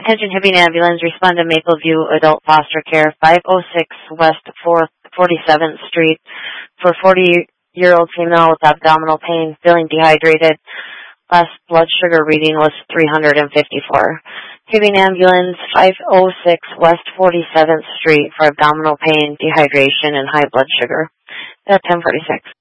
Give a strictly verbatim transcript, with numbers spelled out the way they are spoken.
Attention Hibbing Ambulance, respond to Mapleview Adult Foster Care, five oh six West forty-seventh Street, for forty-year-old female with abdominal pain, feeling dehydrated. Last blood sugar reading was three hundred fifty-four. Hibbing Ambulance, five oh six West forty-seventh Street, for abdominal pain, dehydration, and high blood sugar. At ten forty-six.